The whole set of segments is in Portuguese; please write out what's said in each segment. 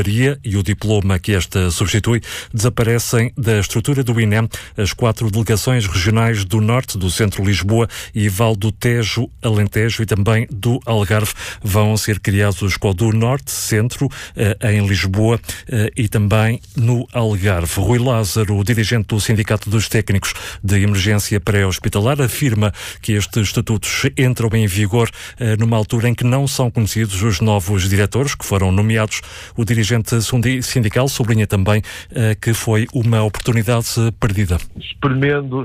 e o diploma que esta substitui desaparecem da estrutura do INEM. As 4 delegações regionais do Norte, do Centro Lisboa e Val do Tejo, Alentejo e também do Algarve vão ser criados com o do Norte, Centro, em Lisboa e também no Algarve. Rui Lázaro, dirigente do Sindicato dos Técnicos de Emergência Pré-Hospitalar, afirma que estes estatutos entram em vigor numa altura em que não são conhecidos os novos diretores que foram nomeados. O dirigente sindical sublinha também que foi uma oportunidade perdida. Espremendo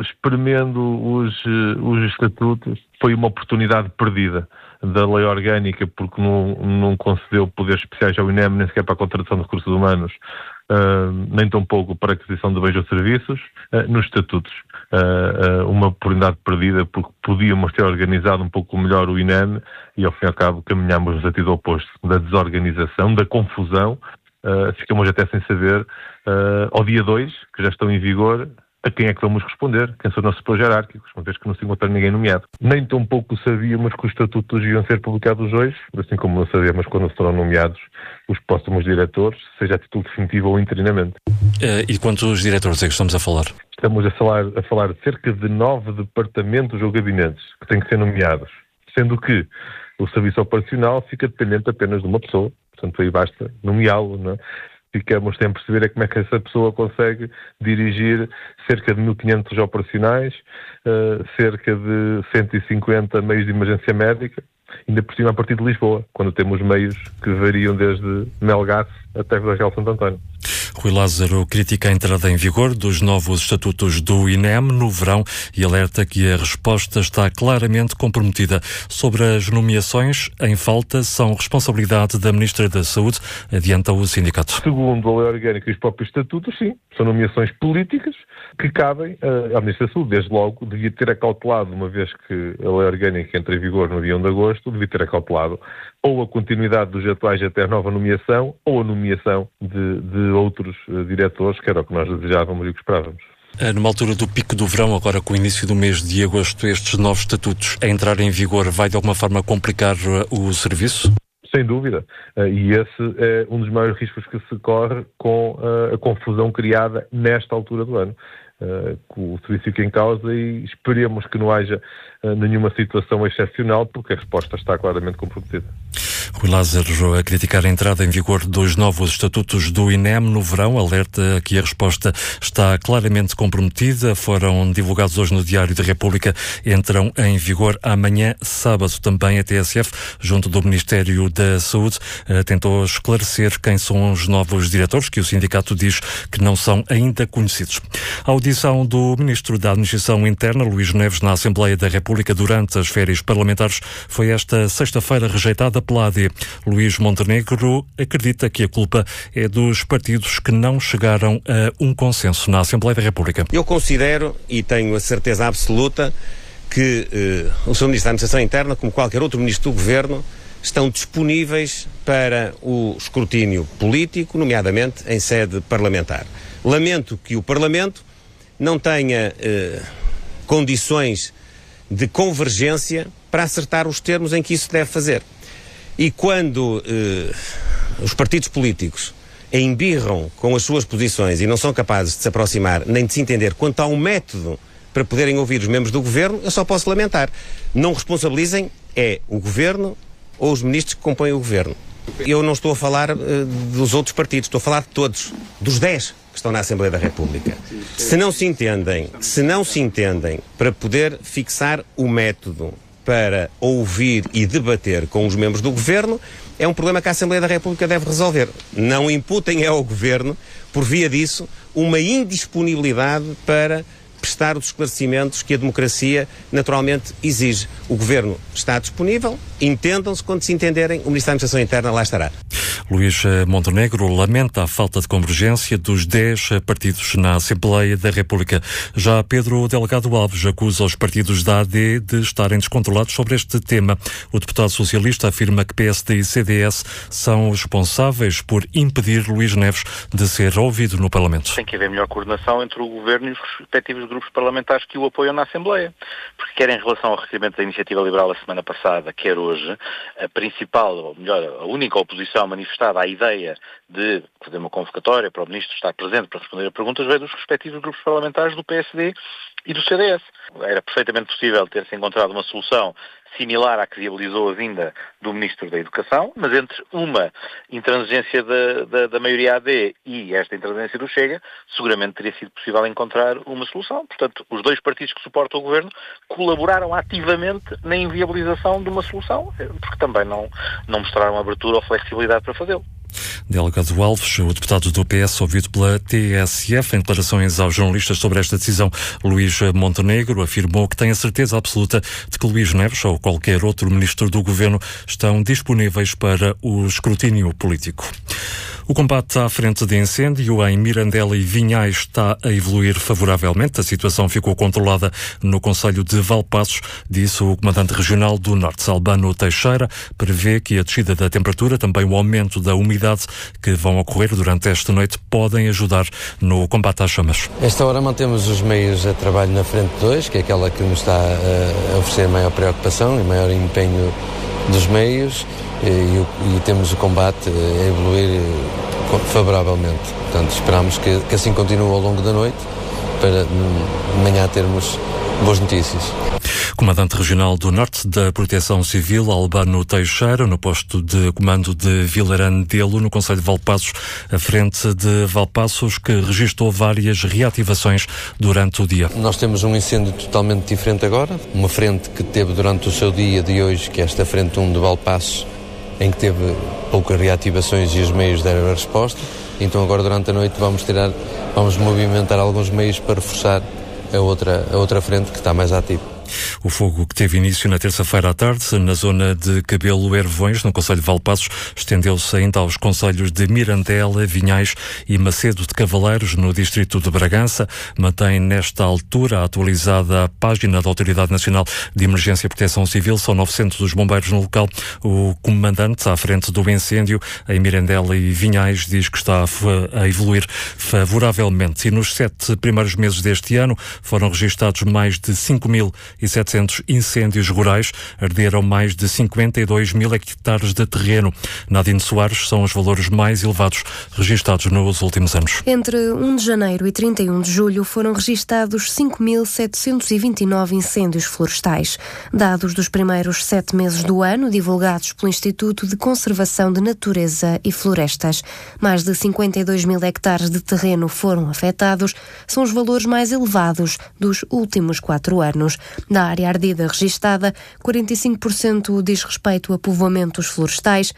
os estatutos, foi uma oportunidade perdida da lei orgânica, porque não concedeu poderes especiais ao INEM, nem sequer para a contratação de recursos humanos, nem tão pouco para a aquisição de bens ou serviços, nos estatutos. Uma oportunidade perdida, porque podíamos ter organizado um pouco melhor o INEM e, ao fim e ao cabo, caminhámos no sentido oposto, da desorganização, da confusão. Ficamos até sem saber, ao dia 2, que já estão em vigor, a quem é que vamos responder, quem são os nossos superiores hierárquicos, uma vez que não se encontra ninguém nomeado. Nem tão pouco sabíamos que os estatutos iam ser publicados hoje, assim como não sabíamos quando serão nomeados os próximos diretores, seja a título definitivo ou interinamente. E quantos diretores é que estamos a falar? Estamos a falar de cerca de 9 departamentos ou gabinetes que têm que ser nomeados, sendo que o serviço operacional fica dependente apenas de uma pessoa, portanto aí basta nomeá-lo, não é? Ficamos sem perceber como é que essa pessoa consegue dirigir cerca de 1.500 operacionais, cerca de 150 meios de emergência médica, ainda por cima a partir de Lisboa, quando temos meios que variam desde Melgaço até Vila Real Santo António. Rui Lázaro critica a entrada em vigor dos novos estatutos do INEM no verão e alerta que a resposta está claramente comprometida. Sobre as nomeações em falta, são responsabilidade da Ministra da Saúde, adianta o sindicato. Segundo a lei orgânica e os próprios estatutos, sim, são nomeações políticas que cabem à Ministra da Saúde. Desde logo, devia ter acautelado, uma vez que a lei orgânica entra em vigor no dia 1 de agosto, devia ter acautelado ou a continuidade dos atuais até a nova nomeação, ou a nomeação de outros diretores, que era o que nós desejávamos e o que esperávamos. Numa altura do pico do verão, agora com o início do mês de agosto, estes novos estatutos a entrar em vigor vai de alguma forma complicar o serviço? Sem dúvida. E esse é um dos maiores riscos que se corre com a confusão criada nesta altura do ano. O serviço fica em causa e esperemos que não haja nenhuma situação excepcional, porque a resposta está claramente comprometida. Rui Lázaro a criticar a entrada em vigor dos novos estatutos do INEM no verão, alerta que a resposta está claramente comprometida. Foram divulgados hoje no Diário da República, entram em vigor amanhã, sábado. Também a TSF, junto do Ministério da Saúde, tentou esclarecer quem são os novos diretores, que o sindicato diz que não são ainda conhecidos. A audição do Ministro da Administração Interna, Luís Neves, na Assembleia da República durante as férias parlamentares foi esta sexta-feira rejeitada pela AD. Luís Montenegro acredita que a culpa é dos partidos que não chegaram a um consenso na Assembleia da República. Eu considero, e tenho a certeza absoluta, que o Sr. Ministro da Administração Interna, como qualquer outro Ministro do Governo, estão disponíveis para o escrutínio político, nomeadamente em sede parlamentar. Lamento que o Parlamento não tenha condições de convergência para acertar os termos em que isso deve fazer. E quando os partidos políticos embirram com as suas posições e não são capazes de se aproximar nem de se entender quanto a um método para poderem ouvir os membros do Governo, eu só posso lamentar. Não responsabilizem o Governo ou os ministros que compõem o Governo. Eu não estou a falar dos outros partidos, estou a falar de todos, dos 10 que estão na Assembleia da República. Se não se entendem para poder fixar o método para ouvir e debater com os membros do Governo, é um problema que a Assembleia da República deve resolver. Não imputem ao Governo, por via disso, uma indisponibilidade para prestar os esclarecimentos que a democracia naturalmente exige. O Governo está disponível, entendam-se, quando se entenderem, o Ministro da Administração Interna lá estará. Luís Montenegro lamenta a falta de convergência dos 10 partidos na Assembleia da República. Já Pedro Delgado Alves acusa os partidos da AD de estarem descontrolados sobre este tema. O deputado socialista afirma que PSD e CDS são responsáveis por impedir Luís Neves de ser ouvido no Parlamento. Tem que haver melhor coordenação entre o Governo e os respectivos grupos grupos parlamentares que o apoiam na Assembleia. Porque quer em relação ao requerimento da Iniciativa Liberal a semana passada, quer hoje, a principal, ou melhor, a única oposição manifestada à ideia de fazer uma convocatória para o Ministro estar presente para responder a perguntas veio dos respectivos grupos parlamentares do PSD e do CDS. Era perfeitamente possível ter-se encontrado uma solução similar à que viabilizou a vinda do Ministro da Educação, mas entre uma intransigência da maioria AD e esta intransigência do Chega, seguramente teria sido possível encontrar uma solução. Portanto, os dois partidos que suportam o Governo colaboraram ativamente na inviabilização de uma solução, porque também não mostraram abertura ou flexibilidade para fazê-lo. Delegado Alves, o deputado do PS, ouvido pela TSF, em declarações aos jornalistas sobre esta decisão, Luís Montenegro afirmou que tem a certeza absoluta de que Luís Neves ou qualquer outro ministro do Governo estão disponíveis para o escrutínio político. O combate à frente de incêndio em Mirandela e Vinhais está a evoluir favoravelmente. A situação ficou controlada no concelho de Valpaços, disse o comandante regional do Norte, Albano Teixeira. Prevê que a descida da temperatura, também o aumento da umidade que vão ocorrer durante esta noite, podem ajudar no combate às chamas. Esta hora mantemos os meios a trabalho na frente 2, que é aquela que nos está a oferecer maior preocupação e maior empenho dos meios, e temos o combate a evoluir favoravelmente. Portanto, esperamos que assim continue ao longo da noite para de manhã termos boas notícias. Comandante Regional do Norte da Proteção Civil, Albano Teixeira, no posto de comando de Vilarandelo, no concelho de Valpaços, à frente de Valpaços, que registrou várias reativações durante o dia. Nós temos um incêndio totalmente diferente agora, uma frente que teve durante o seu dia de hoje, que é esta frente 1 de Valpaços, em que teve poucas reativações e os meios deram a resposta. Então agora durante a noite vamos movimentar alguns meios para reforçar a outra frente que está mais ativa. O fogo, que teve início na terça-feira à tarde, na zona de Cabelo-Ervões, no concelho de Valpaços, estendeu-se ainda aos concelhos de Mirandela, Vinhais e Macedo de Cavaleiros, no distrito de Bragança. Mantém nesta altura atualizada a página da Autoridade Nacional de Emergência e Proteção Civil. São 900 os bombeiros no local. O comandante, à frente do incêndio, em Mirandela e Vinhais, diz que está a evoluir favoravelmente. E nos 7 primeiros meses deste ano foram registados mais de 5.700 incêndios rurais, arderam mais de 52 mil hectares de terreno. Nadine Soares, são os valores mais elevados registados nos últimos anos. Entre 1 de janeiro e 31 de julho foram registados 5.729 incêndios florestais. Dados dos primeiros 7 meses do ano, divulgados pelo Instituto de Conservação de Natureza e Florestas. Mais de 52 mil hectares de terreno foram afetados. São os valores mais elevados dos últimos 4 anos. Da área ardida registada, 45% diz respeito a povoamentos florestais,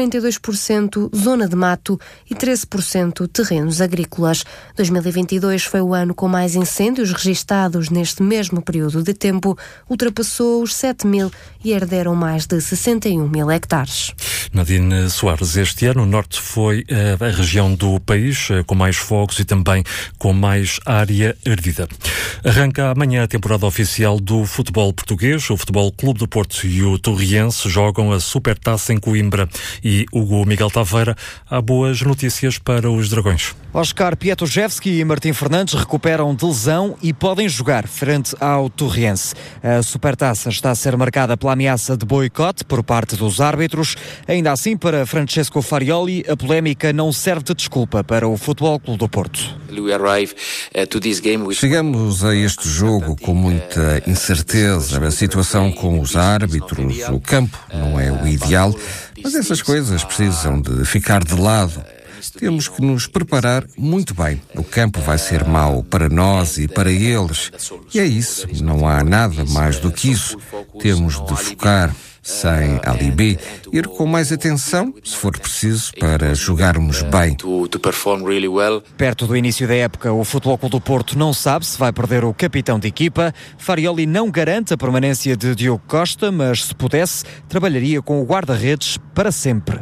42% zona de mato e 13% terrenos agrícolas. 2022 foi o ano com mais incêndios registados neste mesmo período de tempo, ultrapassou os 7 mil e arderam mais de 61 mil hectares. Nadine Soares, este ano o Norte foi a região do país com mais fogos e também com mais área ardida. Arranca amanhã a temporada oficial do futebol português. O Futebol Clube do Porto e o Torriense jogam a Supertaça em Coimbra. E Hugo Miguel Taveira, há boas notícias para os Dragões. Oscar Pietruszewski e Martim Fernandes recuperam de lesão e podem jogar frente ao Torriense. A Supertaça está a ser marcada pela ameaça de boicote por parte dos árbitros. Ainda assim, para Francesco Farioli, a polémica não serve de desculpa para o Futebol Clube do Porto. Chegamos a este jogo com muita incerteza. A situação com os árbitros, o campo não é o ideal, mas essas coisas precisam de ficar de lado. Temos que nos preparar muito bem. O campo vai ser mau para nós e para eles. E é isso, não há nada mais do que isso. Temos de focar sem alibi, ir com mais atenção, se for preciso, para jogarmos bem. Perto do início da época, o Futebol Clube do Porto não sabe se vai perder o capitão de equipa. Farioli não garante a permanência de Diogo Costa, mas se pudesse, trabalharia com o guarda-redes para sempre.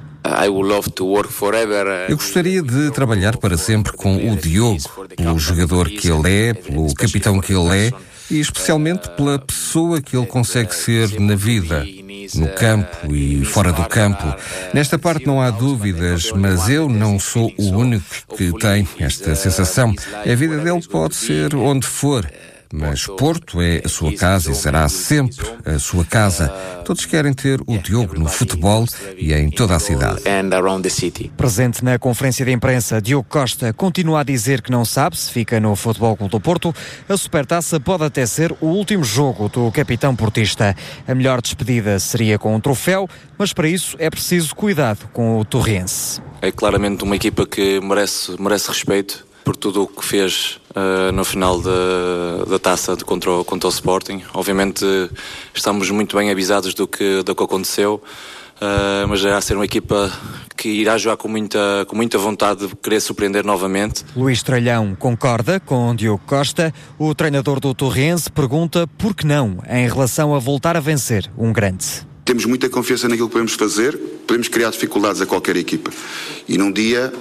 Eu gostaria de trabalhar para sempre com o Diogo, pelo jogador que ele é, pelo capitão que ele é e especialmente pela pessoa que ele consegue ser na vida, no campo e fora do campo. Nesta parte não há dúvidas, mas eu não sou o único que tem esta sensação. A vida dele pode ser onde for, mas Porto é a sua casa e será sempre a sua casa. Todos querem ter o Diogo no futebol e em toda a cidade. Presente na conferência de imprensa, Diogo Costa continua a dizer que não sabe se fica no Futebol Clube do Porto. A Supertaça pode até ser o último jogo do capitão portista. A melhor despedida seria com um troféu, mas para isso é preciso cuidado com o Torriense. É claramente uma equipa que merece respeito por tudo o que fez no final da taça contra o Sporting. Obviamente estamos muito bem avisados do que aconteceu, mas já a ser uma equipa que irá jogar com muita vontade de querer surpreender novamente. Luís Tralhão concorda com Diogo Costa. O treinador do Torriense pergunta por que não em relação a voltar a vencer um grande. Temos muita confiança naquilo que podemos fazer, podemos criar dificuldades a qualquer equipa. E num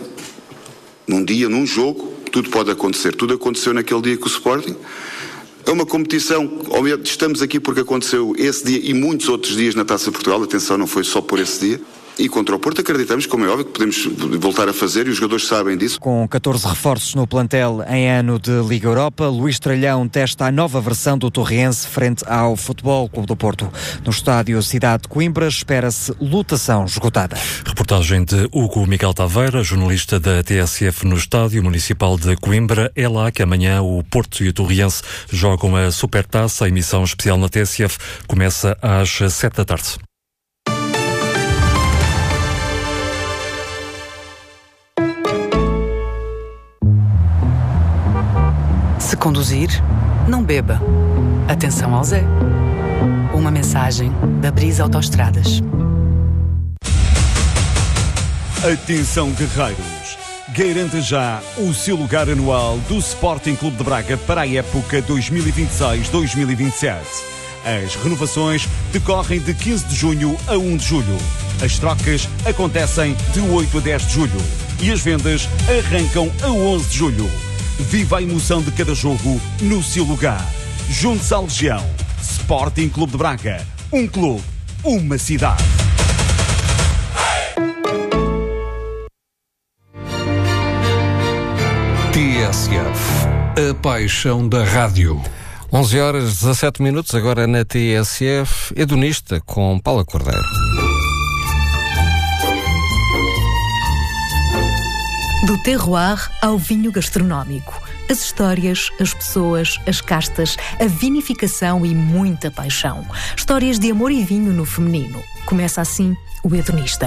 jogo, tudo pode acontecer. Tudo aconteceu naquele dia com o Sporting. É uma competição, estamos aqui porque aconteceu esse dia e muitos outros dias na Taça de Portugal. Atenção, não foi só por esse dia. E contra o Porto acreditamos, como é óbvio, que podemos voltar a fazer e os jogadores sabem disso. Com 14 reforços no plantel em ano de Liga Europa, Luís Tralhão testa a nova versão do Torriense frente ao Futebol Clube do Porto. No estádio Cidade de Coimbra espera-se lotação esgotada. Reportagem de Hugo Miguel Taveira, jornalista da TSF no estádio municipal de Coimbra. É lá que amanhã o Porto e o Torriense jogam a Supertaça. A emissão especial na TSF começa às 7 da tarde. Se conduzir, não beba. Atenção ao Zé. Uma mensagem da Brisa Autoestradas. Atenção, guerreiros. Garanta já o seu lugar anual do Sporting Clube de Braga para a época 2026-2027. As renovações decorrem de 15 de junho a 1 de julho. As trocas acontecem de 8 a 10 de julho. E as vendas arrancam a 11 de julho. Viva a emoção de cada jogo no seu lugar. Junte-se à Legião. Sporting Clube de Braga. Um clube, uma cidade. TSF. A paixão da rádio. 11h17, agora na TSF. Hedonista com Paula Cordeiro. Do terroir ao vinho gastronómico. As histórias, as pessoas, as castas, a vinificação e muita paixão. Histórias de amor e vinho no feminino. Começa assim o Hedonista.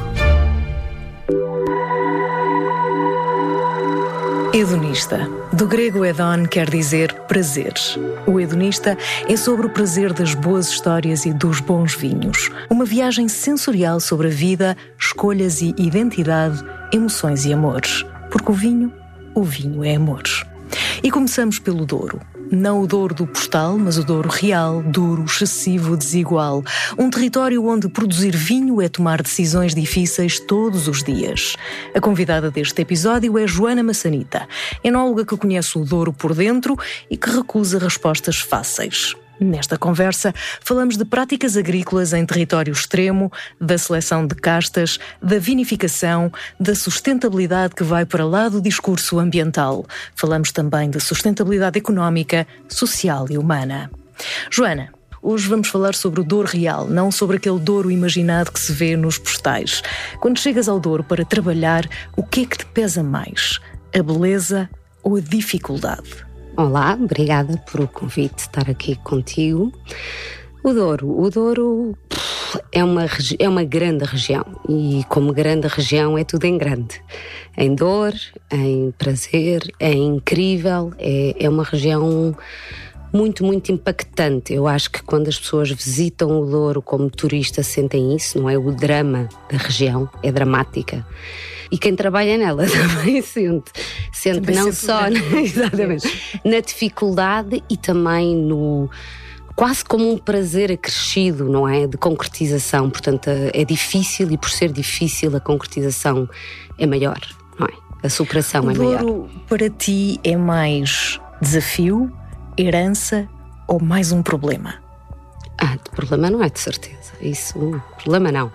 Hedonista. Do grego hedon quer dizer prazeres. O Hedonista é sobre o prazer das boas histórias e dos bons vinhos. Uma viagem sensorial sobre a vida, escolhas e identidade, emoções e amores. Porque o vinho é amores. E começamos pelo Douro. Não o Douro do postal, mas o Douro real, duro, excessivo, desigual. Um território onde produzir vinho é tomar decisões difíceis todos os dias. A convidada deste episódio é Joana Massanita, enóloga que conhece o Douro por dentro e que recusa respostas fáceis. Nesta conversa, falamos de práticas agrícolas em território extremo, da seleção de castas, da vinificação, da sustentabilidade que vai para lá do discurso ambiental. Falamos também de sustentabilidade económica, social e humana. Joana, hoje vamos falar sobre o Douro real, não sobre aquele Douro imaginado que se vê nos postais. Quando chegas ao Douro para trabalhar, o que é que te pesa mais? A beleza ou a dificuldade? Olá, obrigada por o convite de estar aqui contigo. O Douro é uma grande região e como grande região é tudo em grande. Em dor, em prazer, é incrível, é uma região muito, muito impactante. Eu acho que quando as pessoas visitam o Douro como turistas sentem isso, não é? O drama da região é dramática. E quem trabalha nela também sente também não só exatamente, na dificuldade e também no quase como um prazer acrescido, não é? De concretização. Portanto, é difícil e por ser difícil a concretização é maior, não é? A superação é maior. O Douro para ti é mais desafio, herança ou mais um problema? De problema não é, de certeza. Isso, problema não.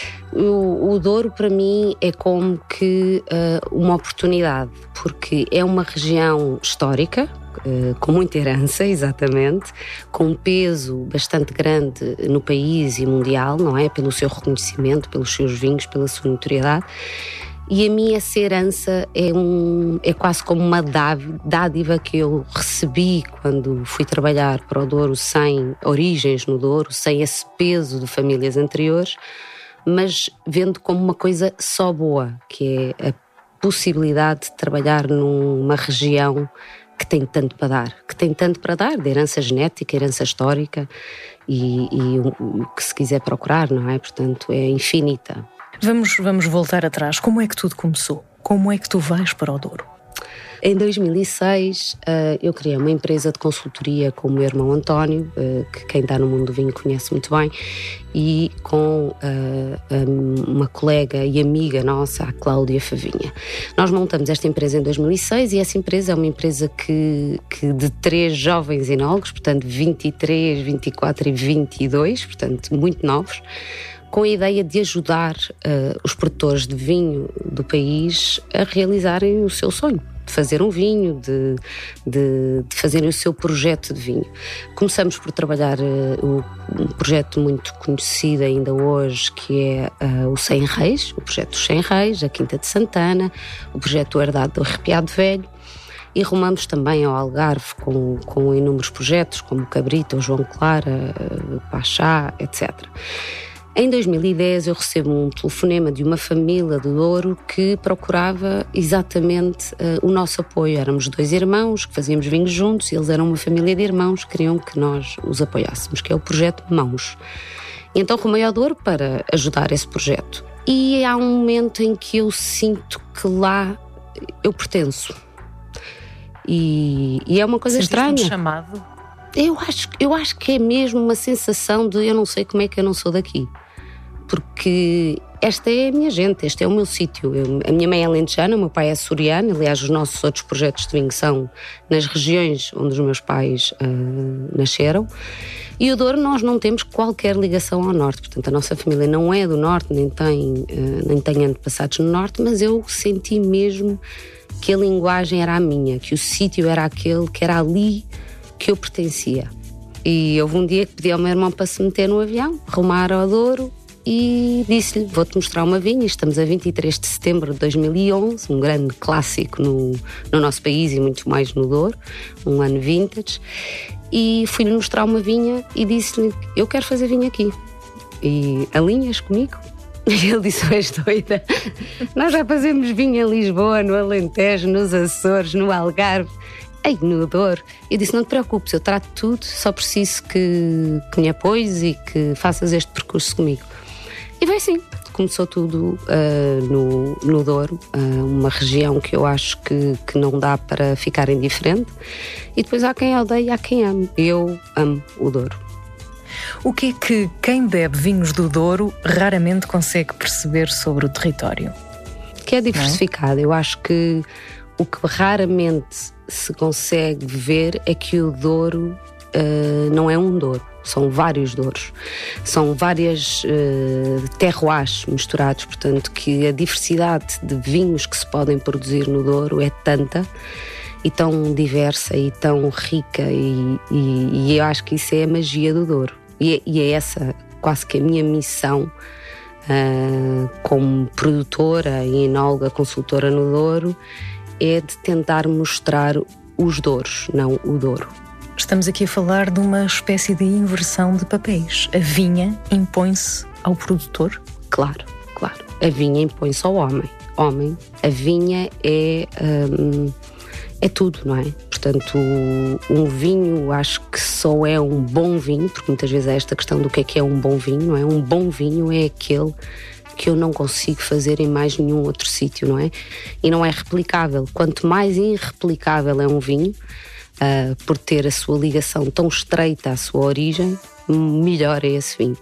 O Douro para mim é como que uma oportunidade, porque é uma região histórica, com muita herança, exatamente, com um peso bastante grande no país e mundial, não é? Pelo seu reconhecimento, pelos seus vinhos, pela sua notoriedade. E a mim essa herança é quase como uma dádiva que eu recebi quando fui trabalhar para o Douro sem origens no Douro, sem esse peso de famílias anteriores, mas vendo como uma coisa só boa, que é a possibilidade de trabalhar numa região que tem tanto para dar, de herança genética, herança histórica e o que se quiser procurar, não é? Portanto, é infinita. Vamos voltar atrás. Como é que tudo começou? Como é que tu vais para o Douro? Em 2006, eu criei uma empresa de consultoria com o meu irmão António, que quem está no mundo do vinho conhece muito bem, e com uma colega e amiga nossa, a Cláudia Favinha. Nós montamos esta empresa em 2006 e essa empresa é uma empresa que de 3 jovens enólogos, portanto 23, 24 e 22, portanto muito novos, com a ideia de ajudar os produtores de vinho do país a realizarem o seu sonho, de fazer um vinho, de fazerem o seu projeto de vinho. Começamos por trabalhar um projeto muito conhecido ainda hoje, que é o 100 Reis, o projeto dos 100 Reis, a Quinta de Santana, o projeto Herdade do Arrepiado Velho, e rumamos também ao Algarve com inúmeros projetos, como o Cabrita, o João Clara, Pachá, etc. Em 2010 eu recebo um telefonema de uma família do Douro que procurava exatamente o nosso apoio. Éramos 2 irmãos que fazíamos vinhos juntos e eles eram uma família de irmãos que queriam que nós os apoiássemos, que é o projeto Mãos. E então rumei ao Douro para ajudar esse projeto. E há um momento em que eu sinto que lá eu pertenço. E é uma coisa estranha. Chamado? Eu acho que é mesmo uma sensação de eu não sei como é que eu não sou daqui. Porque esta é a minha gente, este é o meu sítio. A minha mãe é alentejana, o meu pai é açoriano. Aliás, os nossos outros projetos de vinho são nas regiões onde os meus pais nasceram. E o Douro, nós não temos qualquer ligação ao norte. Portanto, a nossa família não é do norte, nem tem antepassados no norte, mas eu senti mesmo que a linguagem era a minha, que o sítio era aquele, que era ali que eu pertencia. E houve um dia que pedi ao meu irmão para se meter no avião, rumar ao Douro, e disse-lhe, vou-te mostrar uma vinha. Estamos a 23 de setembro de 2011, um grande clássico no nosso país e muito mais no Douro, um ano vintage, e fui-lhe mostrar uma vinha e disse-lhe, eu quero fazer vinho aqui. E alinhas comigo? E ele disse, és doida? Nós já fazemos vinho em Lisboa, no Alentejo, nos Açores, no Algarve, no Douro. Eu disse, não te preocupes, eu trato tudo, só preciso que me apoies e que faças este percurso comigo. E foi assim, começou tudo no Douro, uma região que eu acho que não dá para ficar indiferente. E depois há quem odeie e há quem ame. Eu amo o Douro. O que é que quem bebe vinhos do Douro raramente consegue perceber sobre o território? Que é diversificado. Eu acho que o que raramente se consegue ver é que o Douro não é um Douro. São vários Douros, são várias terroirs misturados, portanto que a diversidade de vinhos que se podem produzir no Douro é tanta e tão diversa e tão rica e eu acho que isso é a magia do Douro e é essa quase que a minha missão como produtora e enóloga consultora no Douro, é de tentar mostrar os Douros, não o Douro. Estamos aqui a falar de uma espécie de inversão de papéis. A vinha impõe-se ao produtor? Claro. A vinha impõe-se ao homem. A vinha é tudo, não é? Portanto, um vinho, acho que só é um bom vinho, porque muitas vezes é esta questão do que é um bom vinho, não é? Um bom vinho é aquele que eu não consigo fazer em mais nenhum outro sítio, não é? E não é replicável. Quanto mais irreplicável é um vinho, por ter a sua ligação tão estreita à sua origem, melhor é esse vinho.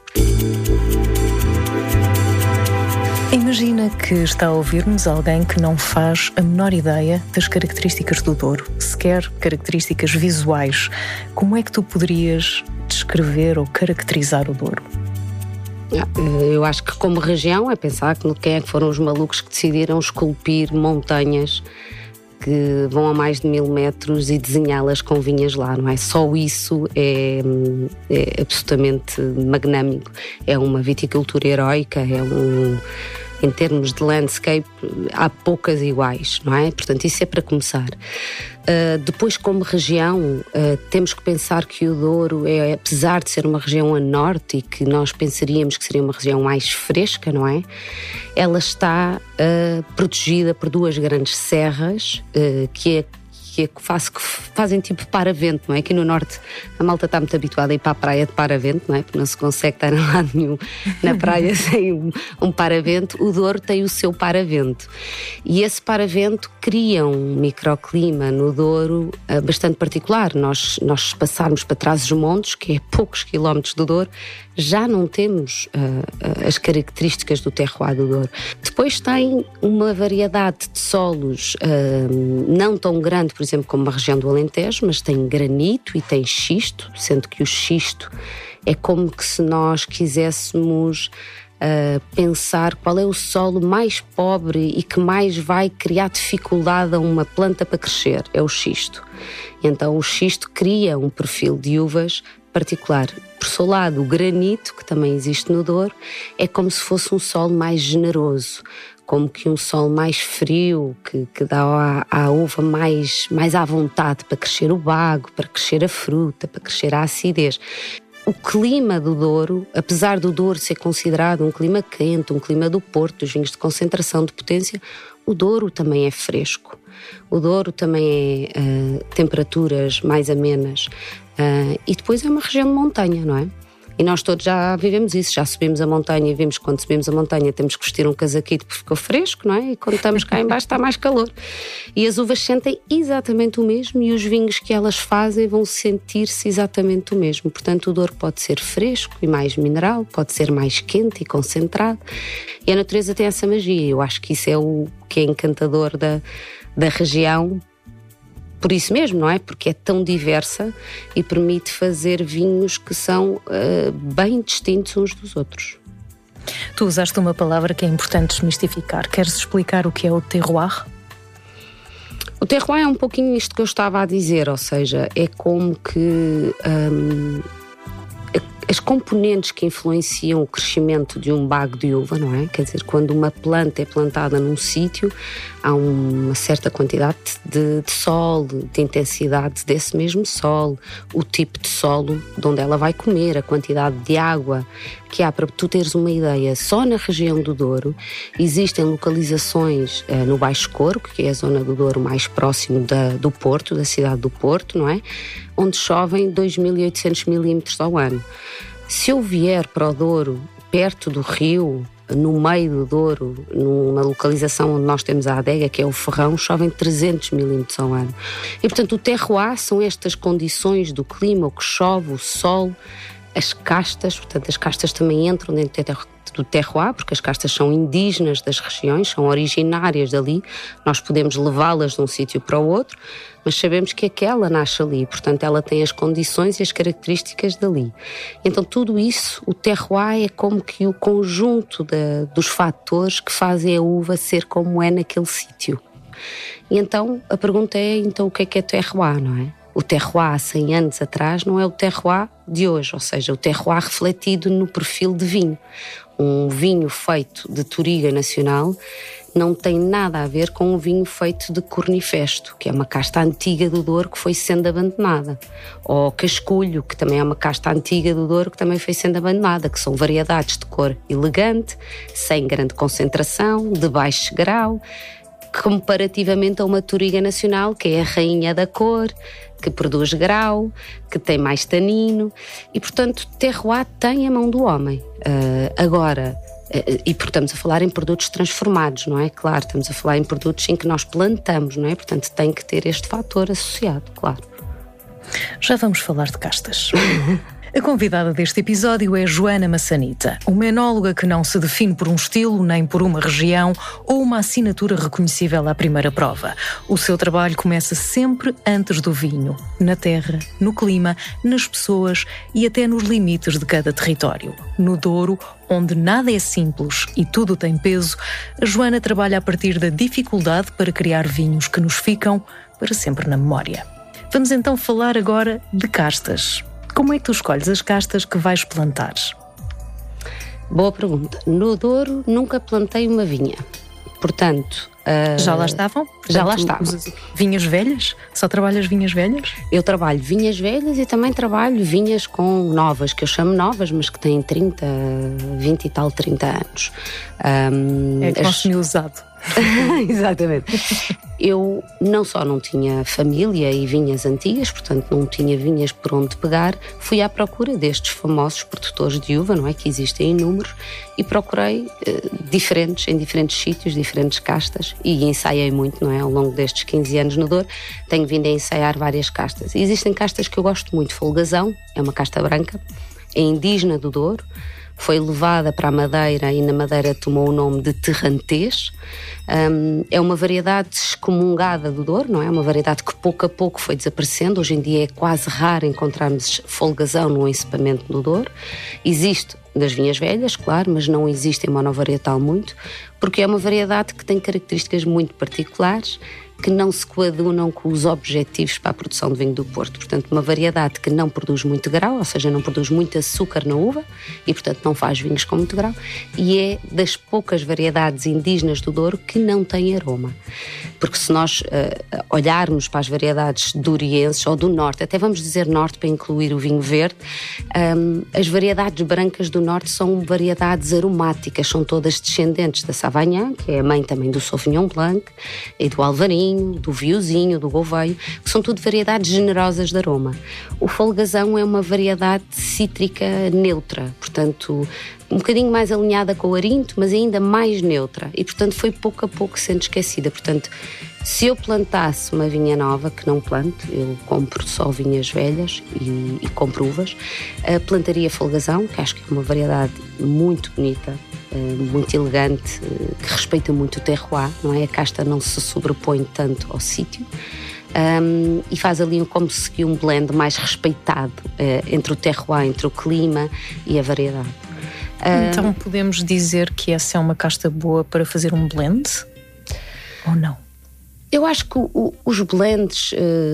Imagina que está a ouvir-nos alguém que não faz a menor ideia das características do Douro, sequer características visuais. Como é que tu poderias descrever ou caracterizar o Douro? Eu acho que como região é pensar que quem é que foram os malucos que decidiram esculpir montanhas que vão a mais de 1000 metros e desenhá-las com vinhas lá, não é? Só isso é absolutamente magnâmico. É uma viticultura heroica, em termos de landscape, há poucas iguais, não é? Portanto, isso é para começar. Depois, como região, temos que pensar que o Douro, apesar de ser uma região a norte e que nós pensaríamos que seria uma região mais fresca, não é? Ela está protegida por 2 grandes serras, que fazem tipo paravento, não é? Aqui no norte a malta está muito habituada a ir para a praia de paravento, não é? Porque não se consegue estar em lado nenhum na praia sem um paravento. O Douro tem o seu paravento e esse paravento cria um microclima no Douro bastante particular. Nós passarmos para Trás-os-Montes, que é poucos quilómetros do Douro, já não temos as características do terroir do Douro. Depois tem uma variedade de solos não tão grande, por exemplo, como a região do Alentejo, mas tem granito e tem xisto, sendo que o xisto é como que se nós quiséssemos pensar qual é o solo mais pobre e que mais vai criar dificuldade a uma planta para crescer, é o xisto. Então o xisto cria um perfil de uvas particular. Por seu lado, o granito, que também existe no Douro, é como se fosse um solo mais generoso, como que um solo mais frio, que dá à uva mais à vontade para crescer o bago, para crescer a fruta, para crescer a acidez. O clima do Douro, apesar do Douro ser considerado um clima quente, um clima do Porto, dos vinhos de concentração de potência, o Douro também é fresco. O Douro também é temperaturas mais amenas. E depois é uma região de montanha, não é? E nós todos já vivemos isso, já subimos a montanha e vimos que quando subimos a montanha temos que vestir um casaquito porque ficou fresco, não é? E quando estamos cá em baixo está mais calor. E as uvas sentem exatamente o mesmo e os vinhos que elas fazem vão sentir-se exatamente o mesmo. Portanto, o Douro pode ser fresco e mais mineral, pode ser mais quente e concentrado. E a natureza tem essa magia. Eu acho que isso é o que é encantador da região. Por isso mesmo, não é? Porque é tão diversa e permite fazer vinhos que são bem distintos uns dos outros. Tu usaste uma palavra que é importante desmistificar. Queres explicar o que é o terroir? O terroir é um pouquinho isto que eu estava a dizer, ou seja, é como que as componentes que influenciam o crescimento de um bago de uva, não é? Quer dizer, quando uma planta é plantada num sítio, há uma certa quantidade de sol, de intensidade desse mesmo sol, o tipo de solo de onde ela vai comer, a quantidade de água que há. Para tu teres uma ideia, só na região do Douro existem localizações no Baixo Corgo, que é a zona do Douro mais próximo do Porto, da cidade do Porto, não é? Onde chovem 2.800 milímetros ao ano. Se eu vier para o Douro, perto do rio, no meio do Douro, numa localização onde nós temos a adega, que é o Ferrão, chovem 300 milímetros ao ano. E, portanto, o terroir são estas condições do clima, o que chove, o sol, as castas. Portanto, as castas também entram dentro do terroir, porque as castas são indígenas das regiões, são originárias dali. Nós podemos levá-las de um sítio para o outro, mas sabemos que aquela nasce ali, portanto ela tem as condições e as características dali. Então tudo isso, o terroir é como que o conjunto dos fatores que fazem a uva ser como é naquele sítio. E então a pergunta é, então o que é terroir, não é? O terroir há 100 anos atrás não é o terroir de hoje, ou seja, o terroir refletido no perfil de vinho. Um vinho feito de Touriga Nacional não tem nada a ver com um vinho feito de Cornifesto, que é uma casta antiga do Douro que foi sendo abandonada. Ou Casculho, que também é uma casta antiga do Douro que também foi sendo abandonada, que são variedades de cor elegante, sem grande concentração, de baixo grau, comparativamente a uma Touriga Nacional, que é a rainha da cor, que produz grau, que tem mais tanino, e portanto terroir tem a mão do homem. Agora, e porque estamos a falar em produtos transformados, não é? Claro, estamos a falar em produtos em que nós plantamos, não é? Portanto tem que ter este fator associado, claro. Já vamos falar de castas. A convidada deste episódio é Joana Massanita, uma enóloga que não se define por um estilo, nem por uma região ou uma assinatura reconhecível à primeira prova. O seu trabalho começa sempre antes do vinho, na terra, no clima, nas pessoas e até nos limites de cada território. No Douro, onde nada é simples e tudo tem peso, a Joana trabalha a partir da dificuldade para criar vinhos que nos ficam para sempre na memória. Vamos então falar agora de castas. Como é que tu escolhes as castas que vais plantar? Boa pergunta. No Douro nunca plantei uma vinha. Portanto... Já lá estavam? Portanto, já lá estavam. Vinhas velhas? Só trabalhas vinhas velhas? Eu trabalho vinhas velhas e também trabalho vinhas com novas, que eu chamo novas, mas que têm 30, 20 e tal, 30 anos. É consumir usado. Exatamente. Eu não só não tinha família e vinhas antigas, portanto não tinha vinhas por onde pegar, fui à procura destes famosos produtores de uva, não é, que existem em números, e procurei em diferentes sítios, diferentes castas, e ensaiei muito, não é, ao longo destes 15 anos no Douro, tenho vindo a ensaiar várias castas. E existem castas que eu gosto muito. Folgazão é uma casta branca, é indígena do Douro, foi levada para a Madeira e na Madeira tomou o nome de Terrantês. É uma variedade excomungada do Douro, não é? Uma variedade que pouco a pouco foi desaparecendo. Hoje em dia é quase raro encontrarmos folgazão no encipamento do Douro. Existe das vinhas velhas, claro, mas não existe em monovarietal muito, porque é uma variedade que tem características muito particulares, que não se coadunam com os objetivos para a produção de vinho do Porto. Portanto, uma variedade que não produz muito grau, ou seja, não produz muito açúcar na uva e, portanto, não faz vinhos com muito grau, e é das poucas variedades indígenas do Douro que não tem aroma. Porque se nós olharmos para as variedades dourienses ou do Norte, até vamos dizer Norte para incluir o vinho verde, as variedades brancas do Norte são variedades aromáticas, são todas descendentes da Savagnin, que é a mãe também do Sauvignon Blanc e do Alvarinho, do Viozinho, do Gouveio, que são tudo variedades generosas de aroma. O folgazão é uma variedade cítrica neutra, portanto, um bocadinho mais alinhada com o arinto, mas ainda mais neutra, e portanto foi pouco a pouco sendo esquecida. Portanto, se eu plantasse uma vinha nova, que não planto, eu compro só vinhas velhas e compro uvas, plantaria folgazão, que acho que é uma variedade muito bonita, muito elegante, que respeita muito o terroir, não é? A casta não se sobrepõe tanto ao sítio, e faz ali como se um blend mais respeitado entre o terroir, entre o clima e a variedade. Então podemos dizer que essa é uma casta boa para fazer um blend? Ou não? Eu acho que os blends,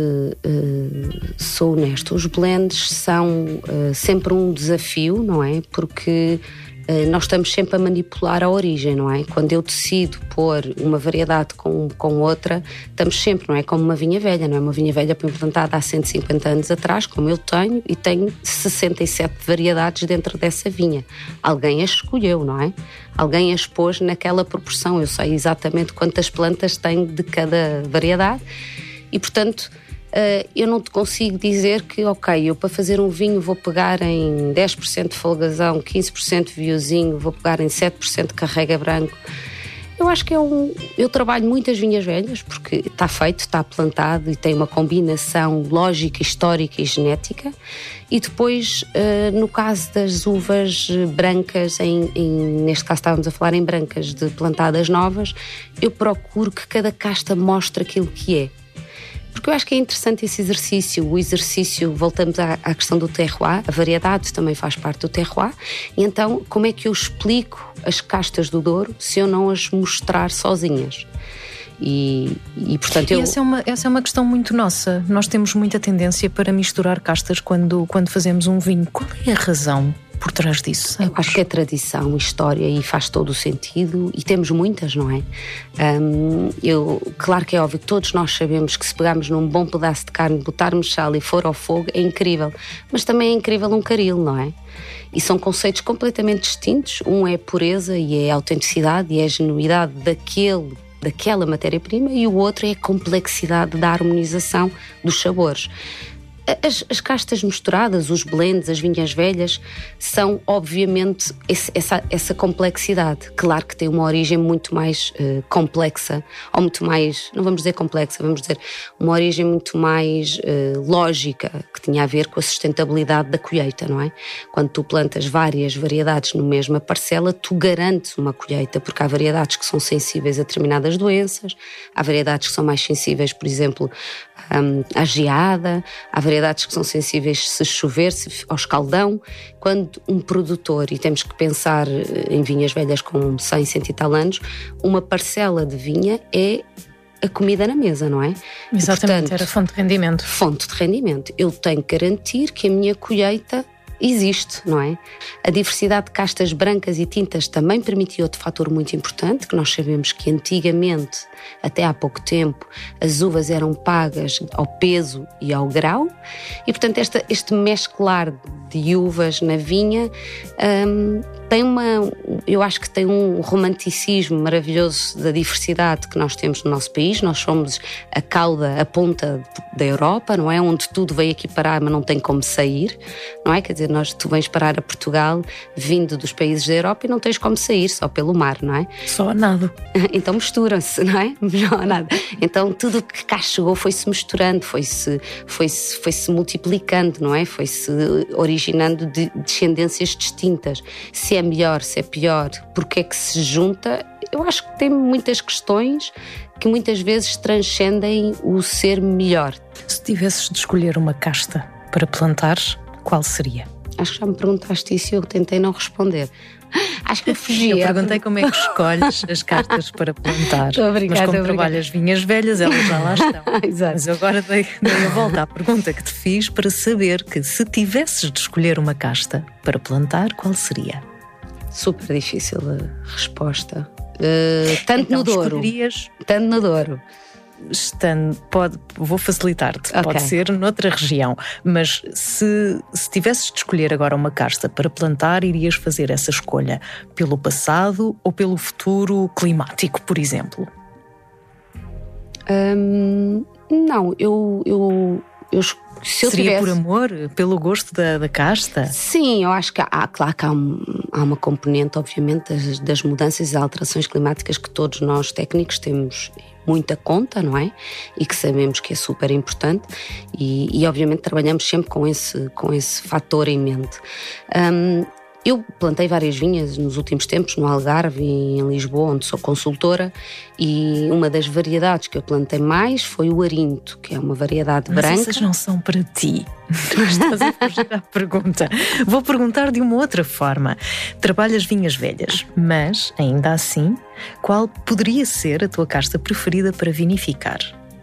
sou honesto, os blends são sempre um desafio, não é? Porque nós estamos sempre a manipular a origem, não é? Quando eu decido pôr uma variedade com outra, estamos sempre, não é? Como uma vinha velha, não é? Uma vinha velha foi implantada há 150 anos atrás, como eu tenho, e tenho 67 variedades dentro dessa vinha. Alguém as escolheu, não é? Alguém as pôs naquela proporção. Eu sei exatamente quantas plantas tenho de cada variedade e, portanto, eu não te consigo dizer que, ok, eu para fazer um vinho vou pegar em 10% de folgazão, 15% de viozinho, vou pegar em 7% de carrega branco. Eu acho que eu trabalho muitas vinhas velhas porque está feito, está plantado e tem uma combinação lógica, histórica e genética. E depois, no caso das uvas brancas, neste caso estávamos a falar em brancas de plantadas novas, eu procuro que cada casta mostre aquilo que é. Porque eu acho que é interessante esse exercício. O exercício, voltamos à questão do terroir, a variedade também faz parte do terroir. E então, como é que eu explico as castas do Douro se eu não as mostrar sozinhas? E portanto essa é uma questão muito nossa. Nós temos muita tendência para misturar castas quando fazemos um vinho. Qual é a razão por trás disso? Eu acho que é tradição, história, e faz todo o sentido, e temos muitas, não é? Claro que é óbvio que todos nós sabemos que se pegarmos num bom pedaço de carne, botarmos sal e for ao fogo, é incrível, mas também é incrível um caril, não é? E são conceitos completamente distintos. Um é a pureza e é a autenticidade e é a genuidade daquela matéria-prima, e o outro é a complexidade da harmonização dos sabores. As castas misturadas, os blends, as vinhas velhas, são obviamente essa complexidade. Claro que tem uma origem muito mais complexa, ou muito mais, não vamos dizer complexa, vamos dizer uma origem muito mais lógica, que tinha a ver com a sustentabilidade da colheita, não é? Quando tu plantas várias variedades na mesma parcela, tu garantes uma colheita, porque há variedades que são sensíveis a determinadas doenças, há variedades que são mais sensíveis, por exemplo, à geada, há variedades que são sensíveis se chover, ao escaldão. Quando um produtor, e temos que pensar em vinhas velhas com 100, 100 e tal anos, uma parcela de vinha é a comida na mesa, não é? Exatamente, e, portanto, era fonte de rendimento. Fonte de rendimento. Eu tenho que garantir que a minha colheita existe, não é? A diversidade de castas brancas e tintas também permitiu outro fator muito importante, que nós sabemos que antigamente, até há pouco tempo, as uvas eram pagas ao peso e ao grau, e portanto este mesclar de uvas na vinha eu acho que tem um romanticismo maravilhoso da diversidade que nós temos no nosso país. Nós somos a cauda, a ponta da Europa, não é? Onde tudo veio aqui parar, mas não tem como sair, não é? Quer dizer, tu vens parar a Portugal vindo dos países da Europa e não tens como sair, só pelo mar, não é? Só a nado. Então misturam-se, não é? Melhor a nada. Então tudo o que cá chegou foi-se misturando, foi-se multiplicando, não é? Foi-se originando de descendências distintas. Se é melhor, se é pior, porque é que se junta? Eu acho que tem muitas questões que muitas vezes transcendem o ser melhor. Se tivesses de escolher uma casta para plantar, qual seria? Acho que já me perguntaste isso e eu tentei não responder. Acho que eu fugi. Eu perguntei como é que escolhes as castas para plantar. Obrigada, mas como trabalhas vinhas velhas, elas já lá estão. Exato. Mas eu agora dei a volta à pergunta que te fiz para saber que se tivesses de escolher uma casta para plantar, qual seria? Super difícil a resposta. Tanto então, no Douro. Tanto no Douro. Vou facilitar-te, okay. Pode ser noutra região, mas se tivesses de escolher agora uma casta para plantar, irias fazer essa escolha pelo passado ou pelo futuro climático, por exemplo? Não, se eu seria tivesse... por amor, pelo gosto da casta? Sim, eu acho que claro que há uma componente, obviamente, das mudanças e alterações climáticas que todos nós técnicos temos muita conta, não é? E que sabemos que é super importante e obviamente trabalhamos sempre com esse fator em mente. Eu plantei várias vinhas nos últimos tempos, no Algarve e em Lisboa, onde sou consultora, e uma das variedades que eu plantei mais foi o arinto, que é uma variedade branca. Mas essas não são para ti. Estás a fugir à pergunta. Vou perguntar de uma outra forma. Trabalhas vinhas velhas, mas, ainda assim, qual poderia ser a tua casta preferida para vinificar?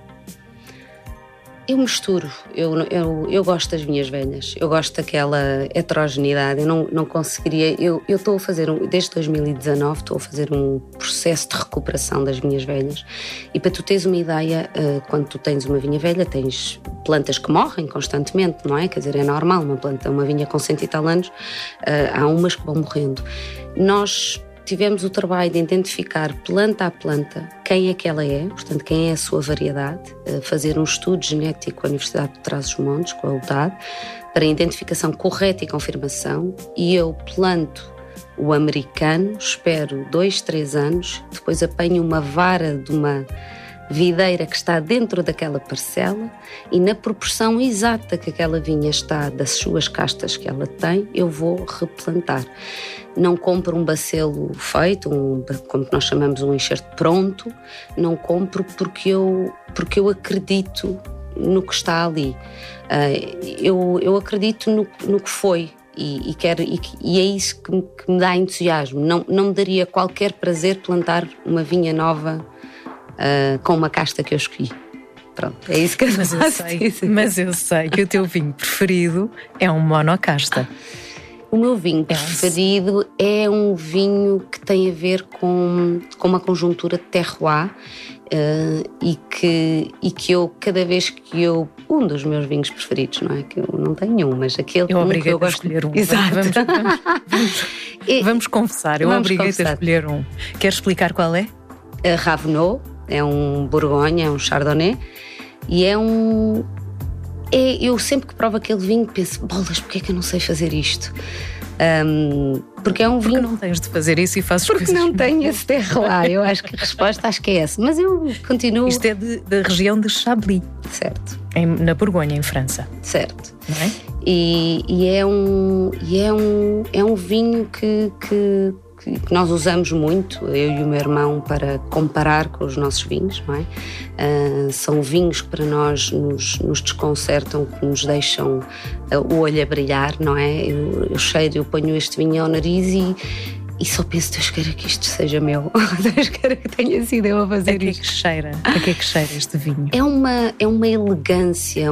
Eu misturo, eu gosto das vinhas velhas, eu gosto daquela heterogeneidade, eu não conseguiria, eu estou a fazer, desde 2019 estou a fazer um processo de recuperação das vinhas velhas e para tu teres uma ideia, quando tu tens uma vinha velha tens plantas que morrem constantemente, não é? Quer dizer, é normal, uma vinha com 100 e tal anos, há umas que vão morrendo. Nós tivemos o trabalho de identificar planta a planta quem é que ela é, portanto quem é a sua variedade, fazer um estudo genético com a Universidade de Trás-os-Montes, com a UTAD, para a identificação correta e confirmação, e eu planto o americano, espero 2, 3 anos, depois apanho uma vara de uma videira que está dentro daquela parcela e na proporção exata que aquela vinha está das suas castas que ela tem, eu vou replantar. Não compro um bacelo feito, como nós chamamos um enxerto pronto, não compro porque eu acredito no que está ali. Eu acredito no que foi e é isso que me dá entusiasmo. Não me daria qualquer prazer plantar uma vinha nova com uma casta que eu escolhi. Pronto, é isso que eu faço. Mas eu sei que o teu vinho preferido é um monocasta. O meu vinho preferido é um vinho que tem a ver com uma conjuntura de terroir e que eu, cada vez que eu... Um dos meus vinhos preferidos, não é? Que eu não tenho nenhum, mas aquele eu obriguei-te que eu gosto... a escolher um. Exato. Vamos confessar, eu obriguei-te a escolher um. Queres explicar qual é? Ravenot, é um Borgonha, é um Chardonnay e é um Eu sempre que provo aquele vinho penso, bolas, porque é que eu não sei fazer isto? Porque é um vinho... Porque não tens de fazer isso e fazes porque coisas... Porque não tenho esse terroir. Eu acho que a resposta é essa. Mas eu continuo... Isto é da região de Chablis. Certo. Na Borgonha, em França. Certo. Não é? E é um vinho que nós usamos muito, eu e o meu irmão, para comparar com os nossos vinhos, não é? São vinhos que para nós nos desconcertam, que nos deixam o olho a brilhar, não é? Eu ponho este vinho ao nariz e só penso, Deus queira que isto seja meu, Deus queira que tenha sido eu a fazer isto. A que é que cheira este vinho? É uma elegância,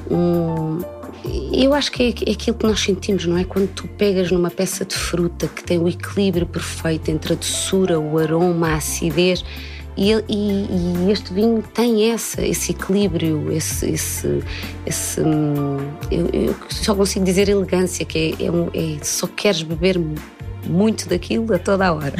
eu acho que é aquilo que nós sentimos, não é? Quando tu pegas numa peça de fruta que tem o equilíbrio perfeito entre a doçura, o aroma, a acidez, e este vinho tem esse equilíbrio, eu só consigo dizer elegância, que só queres beber muito daquilo a toda a hora.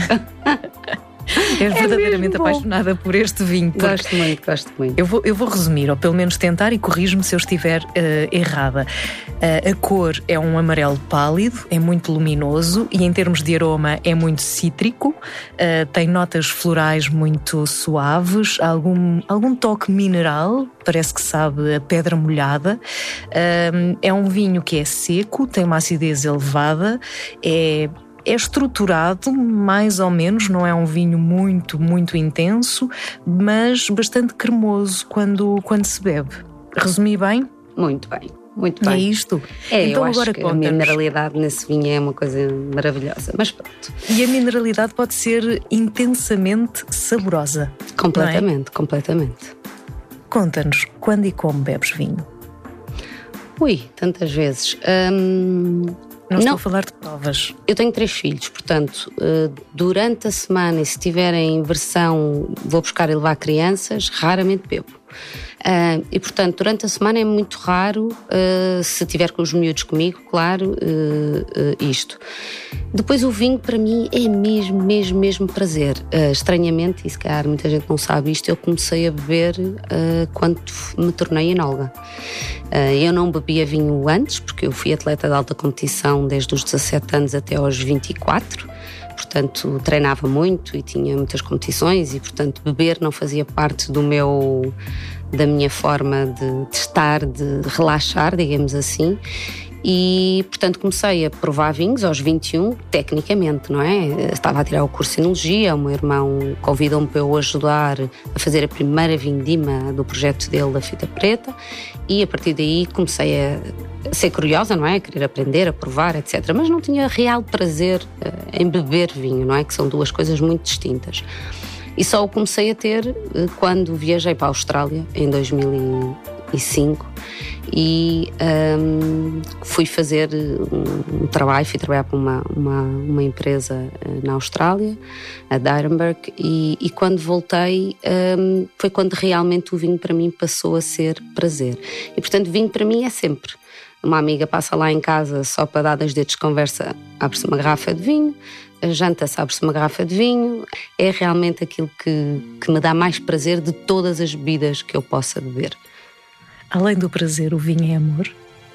És verdadeiramente apaixonada por este vinho. Gosto muito. Eu vou resumir, ou pelo menos tentar, e corrijo-me se eu estiver errada. A cor é um amarelo pálido, é muito luminoso e em termos de aroma é muito cítrico, tem notas florais muito suaves, algum toque mineral, parece que sabe a pedra molhada. É um vinho que é seco, tem uma acidez elevada, é estruturado, mais ou menos, não é um vinho muito, muito intenso, mas bastante cremoso quando se bebe. Resumi bem? Muito bem. É isto? Então, eu agora acho que a mineralidade nesse vinho é uma coisa maravilhosa, mas pronto. E a mineralidade pode ser intensamente saborosa. Completamente. Conta-nos, quando e como bebes vinho? Tantas vezes. Não estou a falar de provas. Eu tenho 3 filhos, portanto, durante a semana, e se tiverem versão vou buscar e levar crianças, raramente bebo. E portanto, durante a semana é muito raro, se tiver com os miúdos comigo, claro, isto. Depois o vinho para mim é mesmo prazer. Estranhamente, e se calhar muita gente não sabe isto, eu comecei a beber quando me tornei enóloga. Eu não bebia vinho antes, porque eu fui atleta de alta competição desde os 17 anos até aos 24. Portanto, treinava muito e tinha muitas competições e, portanto, beber não fazia parte da minha forma de estar, de relaxar, digamos assim. E, portanto, comecei a provar vinhos aos 21, tecnicamente, não é? Estava a tirar o curso de enologia, o meu irmão convidou-me para eu ajudar a fazer a primeira vindima do projeto dele da Fita Preta e, a partir daí, comecei a ser curiosa, não é? A querer aprender, a provar, etc. Mas não tinha real prazer em beber vinho, não é? Que são duas coisas muito distintas. E só o comecei a ter quando viajei para a Austrália, em 2005, e fui fazer um trabalho, fui trabalhar para uma empresa na Austrália, a Dyrenberg, e quando voltei foi quando realmente o vinho para mim passou a ser prazer. E portanto vinho para mim é sempre. Uma amiga passa lá em casa só para dar 2 dedos de conversa, abre-se uma garrafa de vinho, janta-se, abre-se uma garrafa de vinho. É realmente aquilo que me dá mais prazer de todas as bebidas que eu possa beber. Além do prazer, o vinho é amor?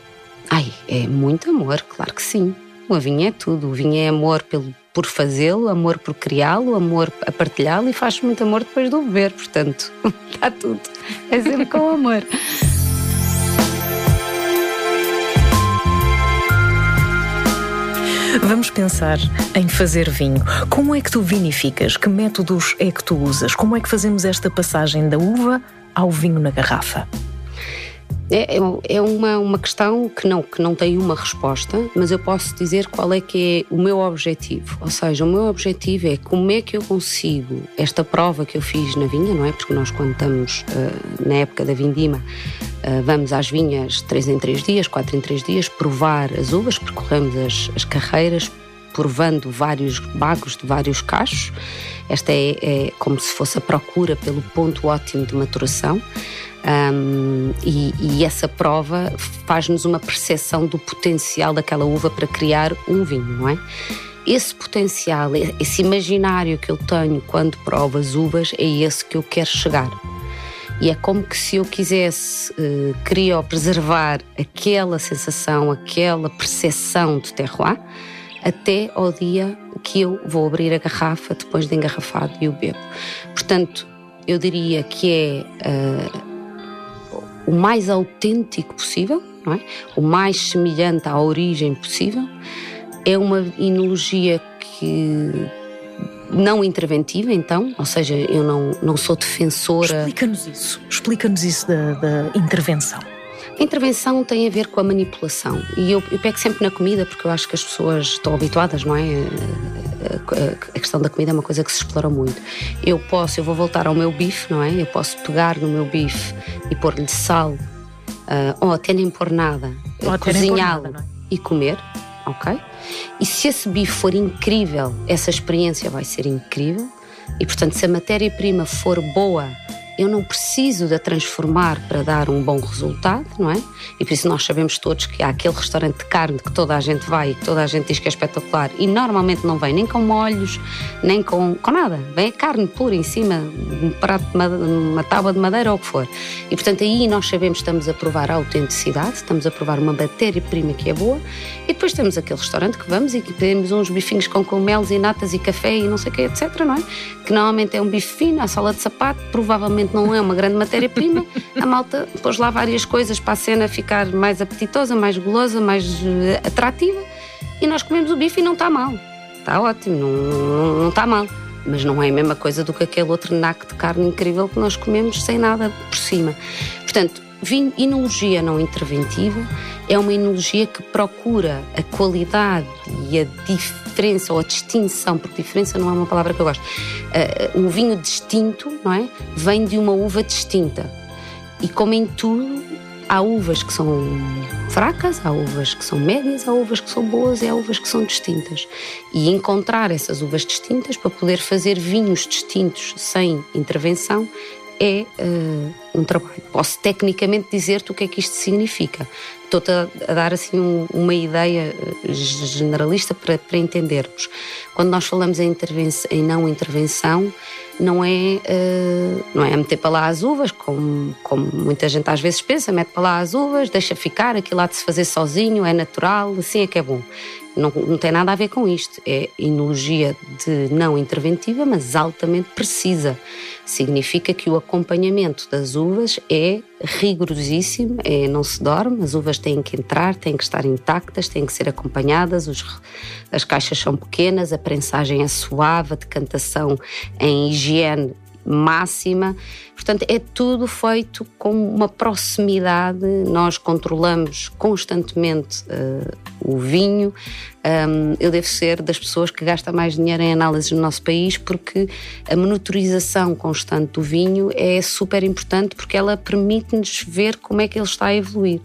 É muito amor, claro que sim. O vinho é tudo. O vinho é amor por fazê-lo, amor por criá-lo, amor a partilhá-lo e faz muito amor depois de o beber. Portanto, está tudo. É sempre com amor. Vamos pensar em fazer vinho. Como é que tu vinificas? Que métodos é que tu usas? Como é que fazemos esta passagem da uva ao vinho na garrafa? É uma questão que não tem uma resposta, mas eu posso dizer qual é que é o meu objetivo. Ou seja, o meu objetivo é como é que eu consigo esta prova que eu fiz na vinha, não é? Porque nós, quando estamos na época da vindima, vamos às vinhas 3 em 3 dias, 4 em 3 dias, provar as uvas, percorremos as carreiras, provando vários bagos de vários cachos. Esta é como se fosse a procura pelo ponto ótimo de maturação. E essa prova faz-nos uma percepção do potencial daquela uva para criar um vinho, não é? Esse potencial, esse imaginário que eu tenho quando provo as uvas, é esse que eu quero chegar. E é como que se eu quisesse criopreservar aquela sensação, aquela percepção de terroir, até ao dia que eu vou abrir a garrafa depois de engarrafado e o bebo. Portanto, eu diria que é o mais autêntico possível, não é? O mais semelhante à origem possível. É uma enologia que não interventiva, então, ou seja, eu não sou defensora... Explica-nos isso da intervenção. A intervenção tem a ver com a manipulação, e eu pego sempre na comida, porque eu acho que as pessoas estão habituadas, não é? A questão da comida é uma coisa que se explora muito. Eu vou voltar ao meu bife, não é? Eu posso pegar no meu bife e pôr-lhe sal, ou até nem pôr nada, cozinhá-lo e comer, ok? E se esse bife for incrível, essa experiência vai ser incrível, e portanto se a matéria-prima for boa, eu não preciso de a transformar para dar um bom resultado, não é? E por isso nós sabemos todos que há aquele restaurante de carne que toda a gente vai e que toda a gente diz que é espetacular, e normalmente não vem nem com molhos, nem com nada. Vem a carne pura em cima de um prato de uma tábua de madeira ou o que for. E portanto aí nós sabemos que estamos a provar a autenticidade, estamos a provar uma matéria-prima que é boa, e depois temos aquele restaurante que vamos e que temos uns bifinhos com cogumelos e natas e café e não sei o que, etc, não é? Que normalmente é um bife fino, a sola de sapato, provavelmente não é uma grande matéria-prima. A malta pôs lá várias coisas para a cena ficar mais apetitosa, mais golosa, mais atrativa, e nós comemos o bife e não está mal. Está ótimo, não está mal. Mas não é a mesma coisa do que aquele outro naco de carne incrível que nós comemos sem nada por cima. Portanto, enologia não interventiva é uma enologia que procura a qualidade e a diferença ou a distinção, porque diferença não é uma palavra que eu gosto. Um vinho distinto, não é? Vem de uma uva distinta. E como em tudo, há uvas que são fracas, há uvas que são médias, há uvas que são boas e há uvas que são distintas. E encontrar essas uvas distintas para poder fazer vinhos distintos sem intervenção é um trabalho. Posso tecnicamente dizer-te o que é que isto significa. Estou-te a dar assim uma ideia generalista para entendermos. Quando nós falamos em não intervenção, não é meter para lá as uvas, como muita gente às vezes pensa, mete para lá as uvas, deixa ficar, aquilo há de se fazer sozinho, é natural, assim é que é bom. Não tem nada a ver com isto. É enologia de não interventiva, mas altamente precisa. Significa que o acompanhamento das uvas é rigorosíssimo, não se dorme, as uvas têm que entrar, têm que estar intactas, têm que ser acompanhadas, as caixas são pequenas, a prensagem é suave, a decantação em higiene máxima. Portanto, é tudo feito com uma proximidade. Nós controlamos constantemente o vinho. Eu devo ser das pessoas que gasta mais dinheiro em análises no nosso país, porque a monitorização constante do vinho é super importante, porque ela permite-nos ver como é que ele está a evoluir.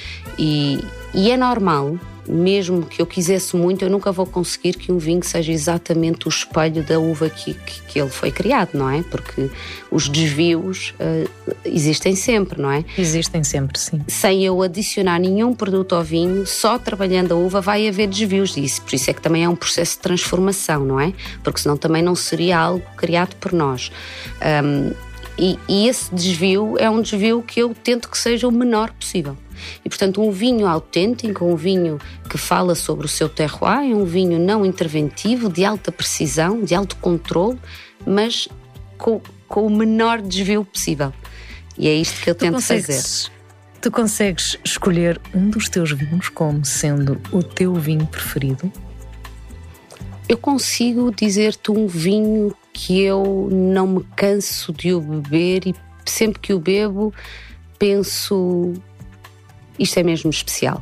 E é normal, mesmo que eu quisesse muito, eu nunca vou conseguir que um vinho seja exatamente o espelho da uva que ele foi criado, não é? Porque os desvios existem sempre, não é? Existem sempre, sim. Sem eu adicionar nenhum produto ao vinho, só trabalhando a uva vai haver desvios disso. Por isso é que também é um processo de transformação, não é? Porque senão também não seria algo criado por nós. E esse desvio é um desvio que eu tento que seja o menor possível. E, portanto, um vinho autêntico, um vinho que fala sobre o seu terroir, é um vinho não interventivo, de alta precisão, de alto controle, mas com o menor desvio possível. E é isto que eu tento fazer. Tu consegues escolher um dos teus vinhos como sendo o teu vinho preferido? Eu consigo dizer-te um vinho que eu não me canso de o beber, e sempre que o bebo penso: isto é mesmo especial.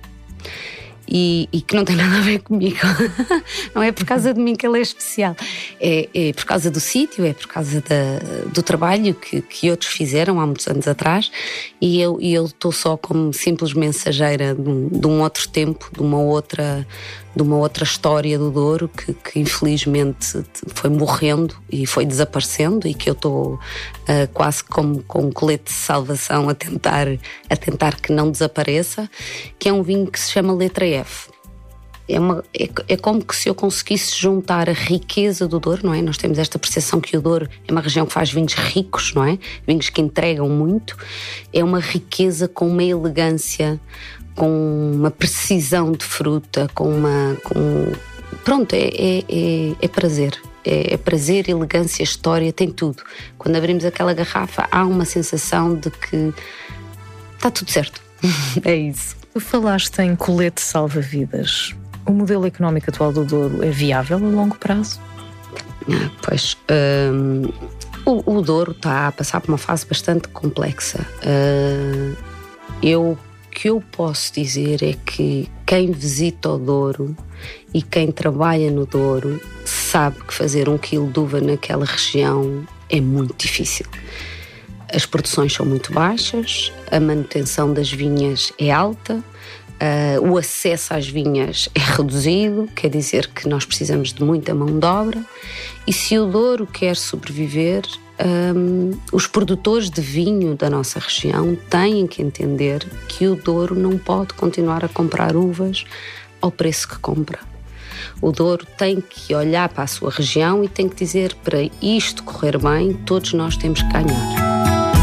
E que não tem nada a ver comigo. Não é por causa de mim que ele é especial. É por causa do sítio, é por causa do trabalho que outros fizeram há muitos anos atrás, e eu estou só como simples mensageira de um outro tempo, de uma outra história do Douro que infelizmente foi morrendo e foi desaparecendo, e que eu estou quase como com um colete de salvação a tentar que não desapareça, que é um vinho que se chama Letra F. É como que se eu conseguisse juntar a riqueza do Douro, não é? Nós temos esta percepção que o Douro é uma região que faz vinhos ricos, não é? Vinhos que entregam muito. É uma riqueza com uma elegância, com uma precisão de fruta, pronto, é prazer. É prazer, elegância, história, tem tudo. Quando abrimos aquela garrafa, há uma sensação de que está tudo certo. É isso. Falaste em colete salva-vidas. O modelo económico atual do Douro é viável a longo prazo? Pois, o Douro está a passar por uma fase bastante complexa. O que eu posso dizer é que quem visita o Douro e quem trabalha no Douro sabe que fazer 1 quilo de uva naquela região é muito difícil. As produções são muito baixas, a manutenção das vinhas é alta, o acesso às vinhas é reduzido, quer dizer que nós precisamos de muita mão de obra, e se o Douro quer sobreviver, os produtores de vinho da nossa região têm que entender que o Douro não pode continuar a comprar uvas ao preço que compra. O Douro tem que olhar para a sua região e tem que dizer, para isto correr bem, todos nós temos que ganhar.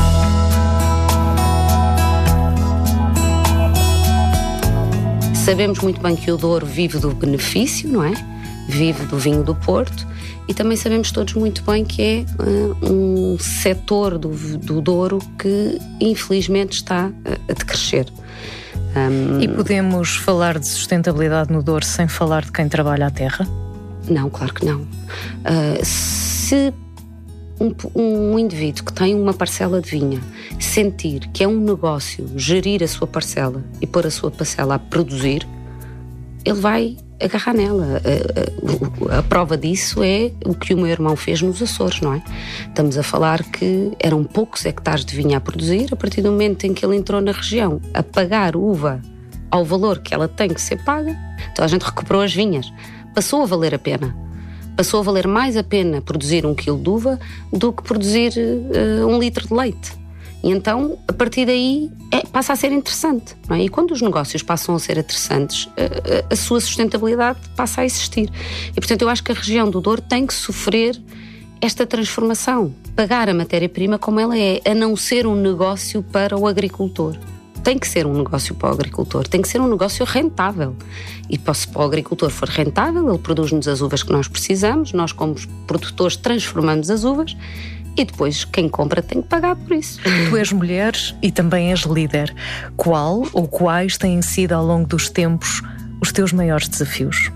Sabemos muito bem que o Douro vive do benefício, não é? Vive do vinho do Porto, e também sabemos todos muito bem que é um setor do Douro que infelizmente está a decrescer. E podemos falar de sustentabilidade no Douro sem falar de quem trabalha a terra? Não, claro que não. Se um indivíduo que tem uma parcela de vinha sentir que é um negócio gerir a sua parcela e pôr a sua parcela a produzir, ele vai agarrar nela. A prova disso é o que o meu irmão fez nos Açores, não é? Estamos a falar que eram poucos hectares de vinha a produzir. A partir do momento em que ele entrou na região a pagar uva ao valor que ela tem que ser paga, então a gente recuperou as vinhas. Passou a valer a pena. Passou a valer mais a pena produzir 1 quilo de uva do que produzir 1 litro de leite. E então, a partir daí, passa a ser interessante, não é? E quando os negócios passam a ser interessantes, a sua sustentabilidade passa a existir. E, portanto, eu acho que a região do Douro tem que sofrer esta transformação. Pagar a matéria-prima como ela é, a não ser um negócio para o agricultor. Tem que ser um negócio para o agricultor, tem que ser um negócio rentável. E se para o agricultor for rentável, ele produz-nos as uvas que nós precisamos, nós como produtores transformamos as uvas e depois quem compra tem que pagar por isso. Tu és mulher e também és líder. Qual ou quais têm sido ao longo dos tempos os teus maiores desafios?